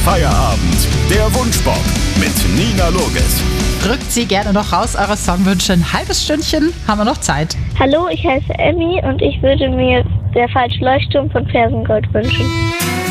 Feierabend. Der Wunschbob mit Nina Loges. Drückt sie gerne noch raus, eure Songwünsche. Ein halbes Stündchen haben wir noch Zeit. Hallo, ich heiße Emmy und ich würde mir Der falsche Leuchtturm von Fersengold wünschen.